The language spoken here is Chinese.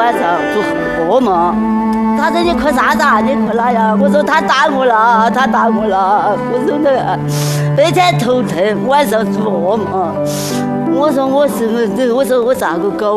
晚上做噩梦。他说你哭啥子啊？你哭哪样？我说他打我了，他打我了。我说那个白天头疼，晚上做噩梦。我说我是我说我咋个搞？